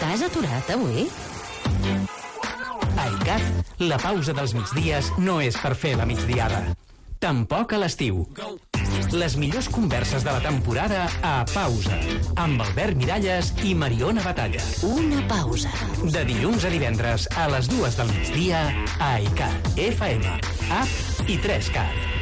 T'has aturat avui? A ICAT, la pausa dels migdies no és per fer la migdiada. Tampoc a l'estiu. Les millors converses de la temporada a Pausa, amb Albert Miralles i Mariona Batalla. Una pausa. De dilluns a divendres a les 2 del migdia a ICAT FM, app i 3Cat.